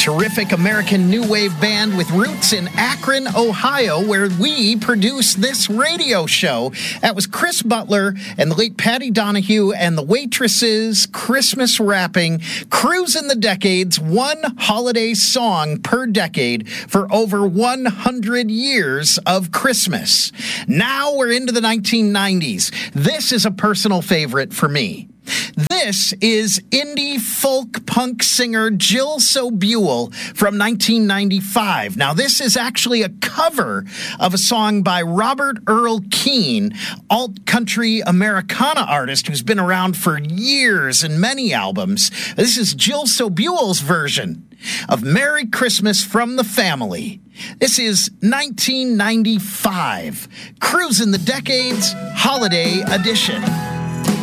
terrific American new wave band with roots in Akron, Ohio, where we produce this radio show. That was Chris Butler and the late Patty Donahue and the Waitresses, Christmas Wrapping, Cruising the Decades, one holiday song per decade for over 100 years of Christmas. Now we're into the 1990s. This is a personal favorite for me. This is indie folk punk singer Jill Sobule from 1995. Now, this is actually a cover of a song by Robert Earl Keen, alt-country Americana artist who's been around for years and many albums. This is Jill Sobule's version of Merry Christmas from the Family. This is 1995, Cruising the Decades Holiday Edition.